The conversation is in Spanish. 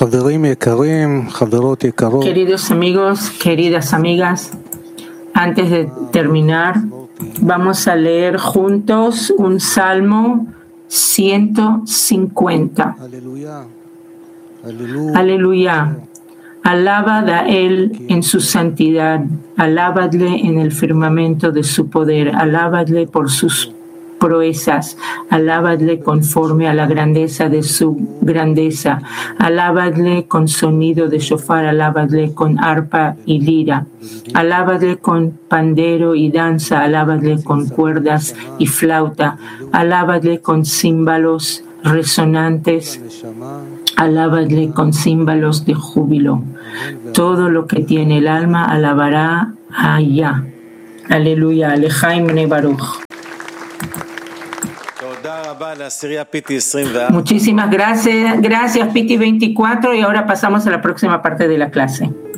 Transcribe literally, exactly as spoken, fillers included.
Queridos amigos, queridas amigas, antes de terminar, vamos a leer juntos un Salmo ciento cincuenta. Aleluya. Alabad a Él en su santidad, alabadle en el firmamento de su poder, alabadle por sus proezas, alabadle conforme a la grandeza de su grandeza, alabadle con sonido de shofar, alabadle con arpa y lira, alabadle con pandero y danza, alabadle con cuerdas y flauta, alabadle con címbalos resonantes, alabadle con címbalos de júbilo. Todo lo que tiene el alma alabará a Yah. Aleluya. Lejaim Bnei Baruch. Muchísimas gracias, gracias Piti veinticuatro, y ahora pasamos a la próxima parte de la clase.